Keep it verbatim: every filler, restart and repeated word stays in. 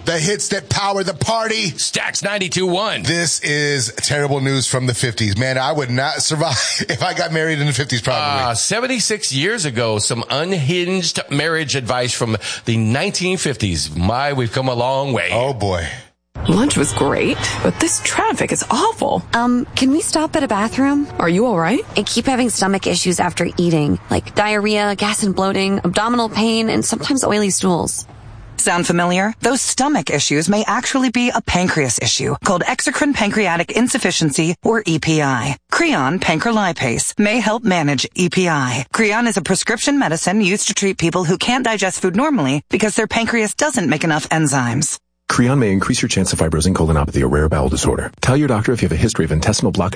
the hits that power the party. Stax ninety-two point one. This is terrible news from the fifties. Man, I would not survive if I got married in the fifties, probably. Uh, seventy-six years ago, some unhinged marriage advice from the nineteen fifties. My, we've come a long way. Oh, boy. Lunch was great, but this traffic is awful. Um, can we stop at a bathroom? Are you all right? I keep having stomach issues after eating, like diarrhea, gas and bloating, abdominal pain, and sometimes oily stools. Sound familiar? Those stomach issues may actually be a pancreas issue called exocrine pancreatic insufficiency, or E P I. Creon pancrelipase may help manage E P I. Creon is a prescription medicine used to treat people who can't digest food normally because their pancreas doesn't make enough enzymes. Creon may increase your chance of fibrosing colonopathy, a rare bowel disorder. Tell your doctor if you have a history of intestinal blockage